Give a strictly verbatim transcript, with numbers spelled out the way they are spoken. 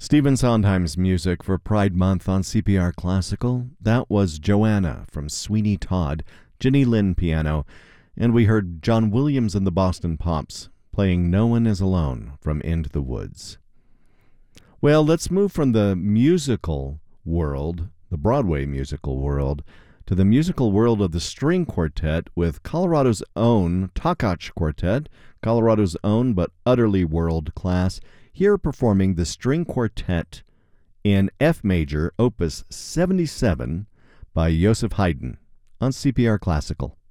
Stephen Sondheim's music for Pride Month on C P R Classical. That was Joanna from Sweeney Todd, Jenny Lynn piano, and we heard John Williams and the Boston Pops playing No One Is Alone from Into the Woods. Well, let's move from the musical world, the Broadway musical world, to the musical world of the string quartet with Colorado's own Takach Quartet, Colorado's own but utterly world class, here performing the string quartet in F major, opus seventy-seven by Joseph Haydn on C P R Classical.